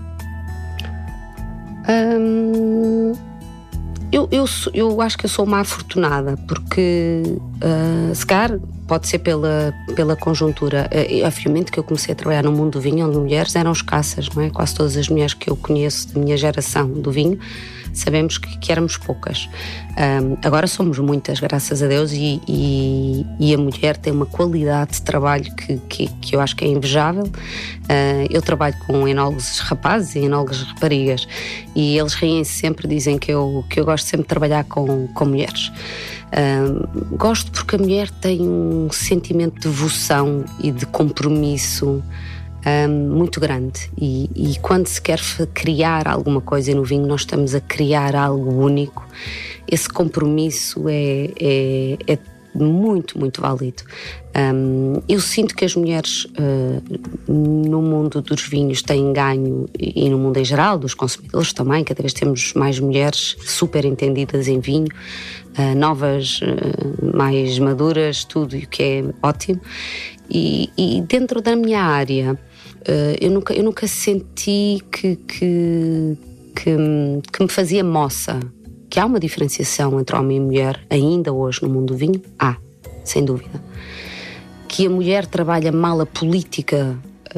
Eu acho que eu sou uma afortunada, porque se calhar pode ser pela conjuntura. Obviamente que eu comecei a trabalhar no mundo do vinho, onde mulheres eram escassas, não é? Quase todas as mulheres que eu conheço da minha geração do vinho, sabemos que éramos poucas. Agora somos muitas, graças a Deus, e a mulher tem uma qualidade de trabalho que eu acho que é invejável. Eu trabalho com enólogos rapazes e enólogas raparigas, e eles riem-se sempre, dizem que eu gosto sempre de trabalhar com mulheres. Gosto porque a mulher tem um sentimento de devoção e de compromisso muito grande, e quando se quer criar alguma coisa no vinho, nós estamos a criar algo único. Esse compromisso é muito, muito válido. Eu sinto que as mulheres no mundo dos vinhos têm ganho, e no mundo em geral, dos consumidores também, cada vez temos mais mulheres super entendidas em vinho, novas, mais maduras, tudo, o que é ótimo. E dentro da minha área, eu nunca senti que me fazia moça. Que há uma diferenciação entre homem e mulher, ainda hoje no mundo do vinho, há, sem dúvida. Que a mulher trabalha mal a política,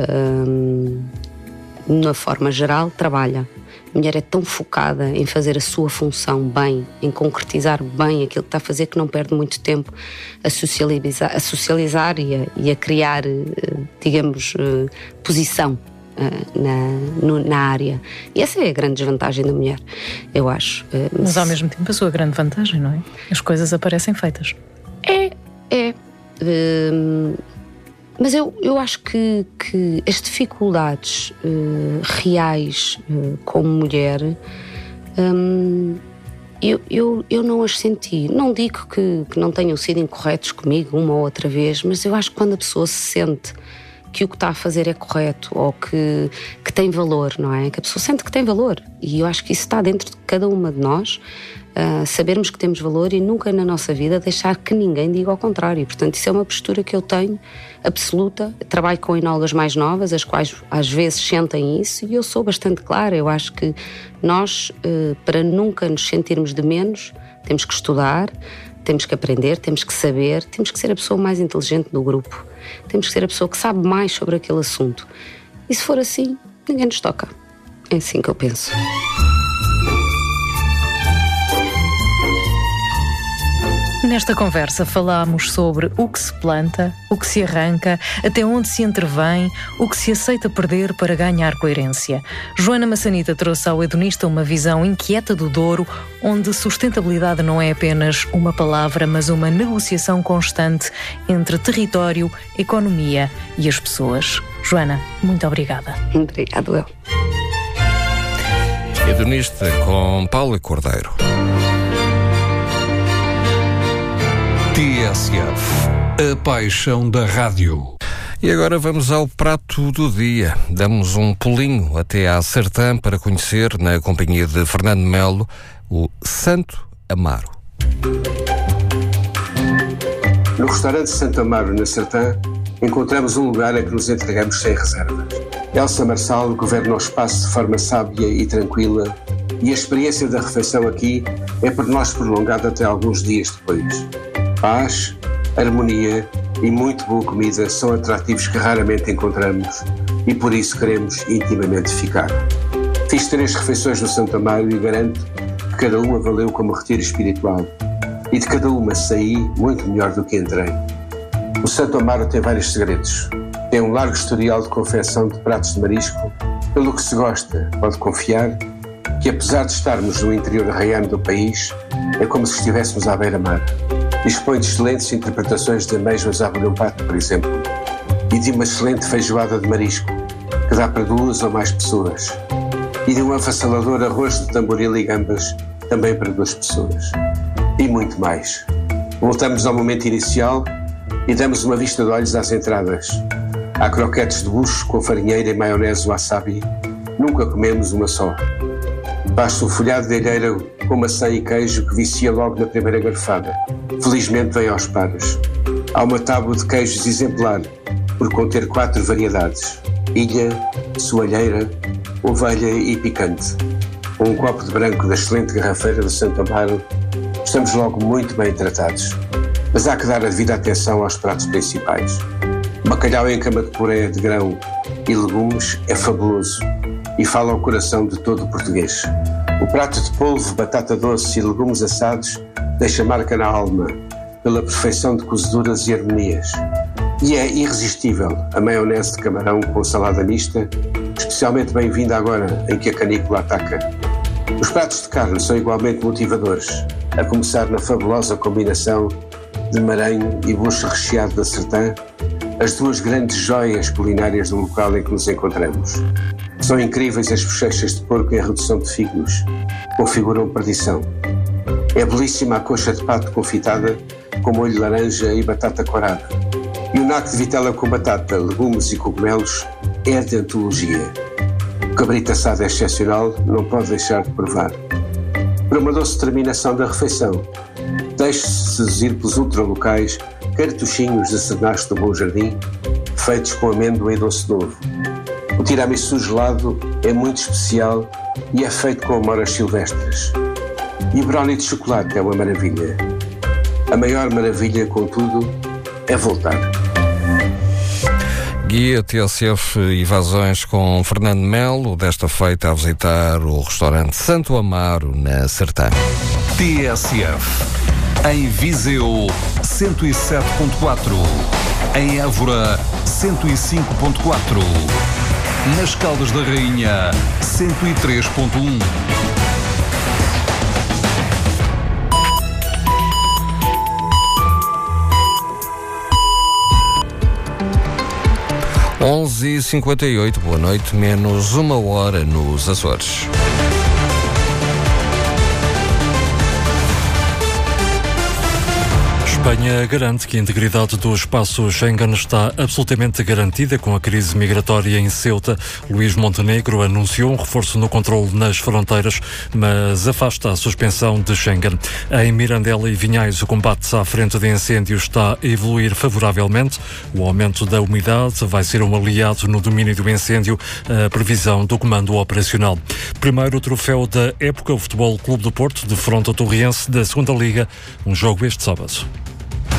na forma geral, trabalha. A mulher é tão focada em fazer a sua função bem, em concretizar bem aquilo que está a fazer, que não perde muito tempo a socializar e a criar, digamos, posição na área. E essa é a grande desvantagem da mulher, eu acho. Mas ao mesmo tempo a sua grande vantagem, não é? As coisas aparecem feitas. Mas eu acho que as dificuldades reais como mulher, eu não as senti. Não digo que não tenham sido incorretos comigo uma ou outra vez, mas eu acho que quando a pessoa se sente que o que está a fazer é correto ou que tem valor, não é? Que a pessoa sente que tem valor. E eu acho que isso está dentro de cada uma de nós, sabermos que temos valor e nunca na nossa vida deixar que ninguém diga ao contrário. Portanto, isso é uma postura que eu tenho absoluta. Trabalho com enólogas mais novas, as quais às vezes sentem isso, e eu sou bastante clara. Eu acho que nós, para nunca nos sentirmos de menos, temos que estudar, temos que aprender, temos que saber, temos que ser a pessoa mais inteligente do grupo. Temos que ser a pessoa que sabe mais sobre aquele assunto. E se for assim, ninguém nos toca. É assim que eu penso. Nesta conversa falámos sobre o que se planta, o que se arranca, até onde se intervém, o que se aceita perder para ganhar coerência. Joana Massanita trouxe ao Hedonista uma visão inquieta do Douro, onde sustentabilidade não é apenas uma palavra, mas uma negociação constante entre território, economia e as pessoas. Joana, muito obrigada. Obrigado, eu. Hedonista com Paulo Cordeiro. TSF, a paixão da rádio. E agora vamos ao prato do dia. Damos um pulinho até à Sertã para conhecer, na companhia de Fernando Melo, o Santo Amaro. No restaurante Santo Amaro, na Sertã, encontramos um lugar a que nos entregamos sem reservas. Elsa Marçal governa o espaço de forma sábia e tranquila, e a experiência da refeição aqui é por nós prolongada até alguns dias depois. Paz, harmonia e muito boa comida são atrativos que raramente encontramos e por isso queremos intimamente ficar. Fiz 3 refeições no Santo Amaro e garanto que cada uma valeu como retiro espiritual e de cada uma saí muito melhor do que entrei. O Santo Amaro tem vários segredos. Tem um largo historial de confecção de pratos de marisco, pelo que se gosta, pode confiar que apesar de estarmos no interior arraiano do país, é como se estivéssemos à beira-mar. Dispõe de excelentes interpretações de amêijoas à bolhão pato, por exemplo, e de uma excelente feijoada de marisco, que dá para 2 ou mais pessoas, e de um avassalador arroz de tamboril e gambas, também para 2 pessoas. E muito mais. Voltamos ao momento inicial e damos uma vista de olhos às entradas. Há croquetes de bucho com farinheira e maionese wasabi. Nunca comemos uma só. Basta um folhado de alheira com maçã e queijo que vicia logo na primeira garfada. Felizmente vem aos pares. Há uma tábua de queijos exemplar, por conter 4 variedades: ilha, soalheira, ovelha e picante. Com um copo de branco da excelente garrafeira do Santo Amaro, estamos logo muito bem tratados. Mas há que dar a devida atenção aos pratos principais. Bacalhau em cama de puré de grão e legumes é fabuloso e fala ao coração de todo o português. O prato de polvo, batata doce e legumes assados deixa marca na alma, pela perfeição de cozeduras e harmonias. E é irresistível a maionese de camarão com salada mista, especialmente bem-vinda agora em que a canícula ataca. Os pratos de carne são igualmente motivadores, a começar na fabulosa combinação de maranho e bucho recheado da Sertã, as 2 grandes joias culinárias do local em que nos encontramos. São incríveis as bochechas de porco em redução de figos, configuram perdição. É belíssima a coxa de pato confitada com molho de laranja e batata corada. E o naco de vitela com batata, legumes e cogumelos é de antologia. O cabrito assado é excepcional, não pode deixar de provar. Para uma doce terminação da refeição, deixe-se seduzir pelos ultralocais cartuchinhos de Senaste do Bom Jardim, feitos com amêndoa e doce novo. O tiramisu gelado é muito especial e é feito com amoras silvestres. E o brownie de chocolate é uma maravilha. A maior maravilha, contudo, é voltar. Guia TSF Evasões com Fernando Melo, desta feita a visitar o restaurante Santo Amaro, na Sertã. TSF, em Viseu, 107.4, em Évora, 105.4, nas Caldas da Rainha, 103.1. 11h58, boa noite, menos 1 hora nos Açores. Espanha garante que a integridade do espaço Schengen está absolutamente garantida com a crise migratória em Ceuta. Luís Montenegro anunciou um reforço no controle nas fronteiras, mas afasta a suspensão de Schengen. Em Mirandela e Vinhais, o combate à frente de incêndios está a evoluir favoravelmente. O aumento da umidade vai ser um aliado no domínio do incêndio, a previsão do comando operacional. Primeiro troféu da época, o Futebol Clube do Porto defronta o Torriense da 2ª Liga, um jogo este sábado.